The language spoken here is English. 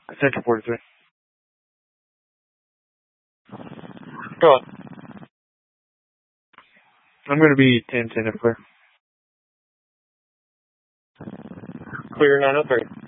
Central 43. Go on. I'm going to be 10-10 if clear. Clear 903.